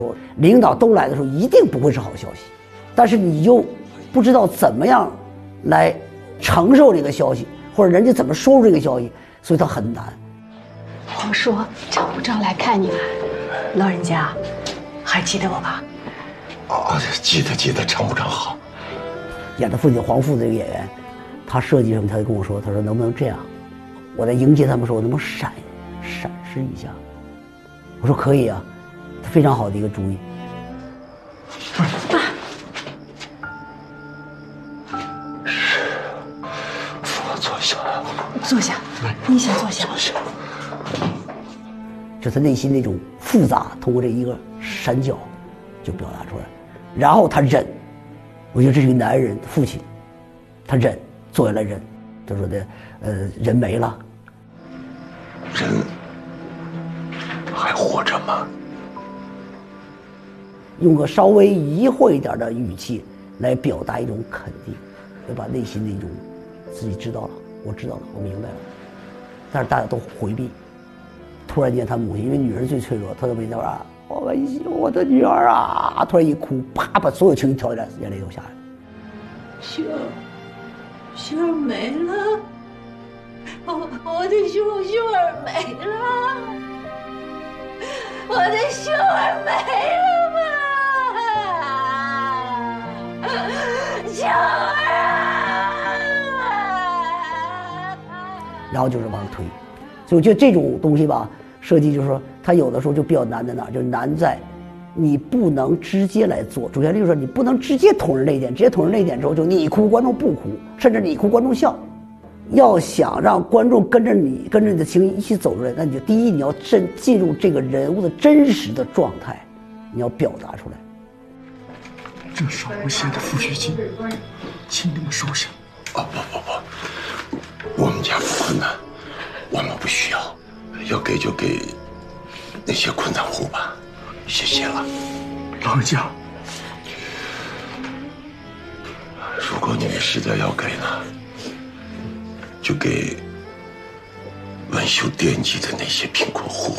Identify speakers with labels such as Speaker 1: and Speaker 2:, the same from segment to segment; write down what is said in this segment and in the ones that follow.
Speaker 1: 领导都来的时候，一定不会是好消息，但是你就不知道怎么样来承受这个消息，或者人家怎么说出这个消息，所以它很难。
Speaker 2: 皇叔常部长来看你了，老人家还记得我吧？
Speaker 3: 哦，记得，常部长好。
Speaker 1: 演他父亲黄父这个演员，他设计什么，他就跟我说，他说能不能这样？我在迎接他们时候，我能不能闪示一下？我说可以啊，非常好的一个主意。
Speaker 3: 坐下。
Speaker 2: 坐下，你先坐下。
Speaker 1: 这他内心那种复杂，通过这一个闪角就表达出来。然后他忍，我觉得这是个男人父亲，他忍，坐下来忍。他说的，人没了，
Speaker 3: 人还活着吗？
Speaker 1: 用个稍微疑惑一点的语气来表达一种肯定，要把内心的一种自己知道了，我知道了，我明白了。但是大家都回避。突然间，他母亲因为女人最脆弱，她在微笑啊，我的女儿啊，突然一哭，啪把所有情绪挑起来，眼泪都下来了。
Speaker 4: 秀儿没了，我的秀儿没了，我的秀儿没了嘛，秀儿啊！
Speaker 1: 然后就是往上推，所以我觉得这种东西吧，设计就是说，它有的时候就比较难在哪儿，就是难在你不能直接来做。主旋律就是说，你不能直接捅人那一点，直接捅人那一点之后，就你哭观众不哭，甚至你哭观众笑。要想让观众跟着你的情绪一起走出来，那你就第一你要进入这个人物的真实的状态，你要表达出来。
Speaker 5: 这是我写的抚恤金，请你们收下。
Speaker 3: 不，我们家不困难，我们不需要，要给就给那些困难户吧，谢谢了。
Speaker 5: 老人家，
Speaker 3: 如果你们实在要给呢，就给文秀惦记的那些贫困户。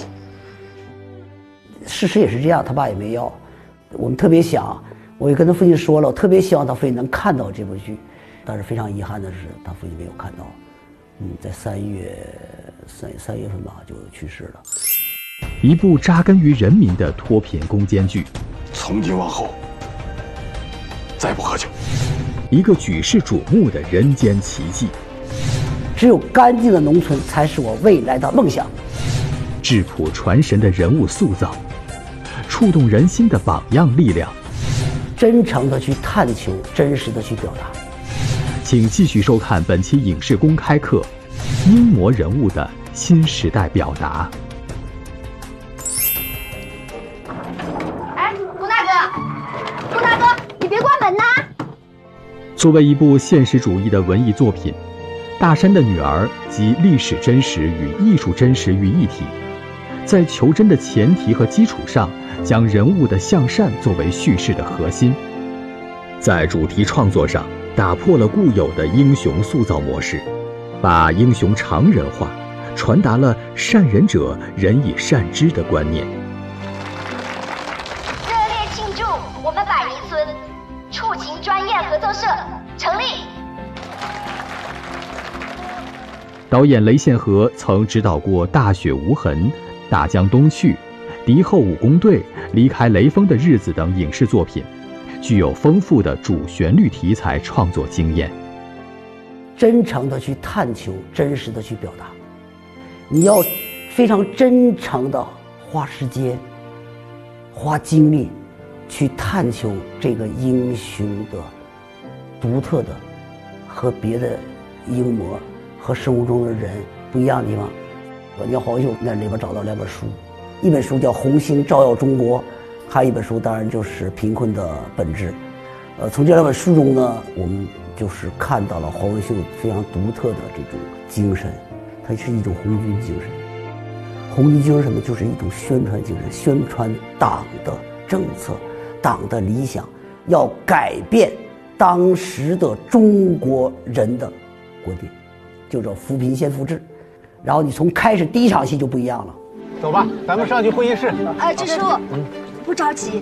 Speaker 1: 事实也是这样，他爸也没要。我们特别想，我也跟他父亲说了，我特别希望他父亲能看到这部剧，但是非常遗憾的是，他父亲没有看到。在3月份吧就去世了。
Speaker 6: 一部扎根于人民的脱贫攻坚剧，
Speaker 5: 从今往后再不喝酒。
Speaker 6: 一个举世瞩目的人间奇迹。
Speaker 1: 只有干净的农村才是我未来的梦想。
Speaker 6: 质朴传神的人物塑造，触动人心的榜样力量。
Speaker 1: 真诚的去探求，真实的去表达。
Speaker 6: 请继续收看本期影视公开课《英模人物的新时代表达》。
Speaker 7: 哎，龚大哥，你别关门呐！
Speaker 6: 作为一部现实主义的文艺作品，《大山的女儿》集历史真实与艺术真实于一体，在求真的前提和基础上，将人物的向善作为叙事的核心。在主题创作上，打破了固有的英雄塑造模式，把英雄常人化，传达了善人者人以善之的观念。
Speaker 7: 热烈庆祝我们百泥村触情专业合作社成立。
Speaker 6: 导演雷宪和曾指导过《大雪无痕》《大江东去》《敌后武工队》《离开雷锋的日子》等影视作品，具有丰富的主旋律题材创作经验。
Speaker 1: 真诚的去探求，真实的去表达。你要非常真诚的花时间、花精力去探求这个英雄的独特的和别的英模和生活中的人不一样的地方。你要黄文秀在里边找到2本书，一本书叫《红星照耀中国》，还有一本书当然就是《贫困的本质》。从这2本书中呢，我们就是看到了黄文秀非常独特的这种精神，它是一种红军精神。红军精神什么？就是一种宣传精神，宣传党的政策、党的理想，要改变当时的中国人的观点，就叫扶贫先扶志。然后你从开始第一场戏就不一样了。
Speaker 8: 走吧，咱们上去会议室。
Speaker 7: 支书， 不着急。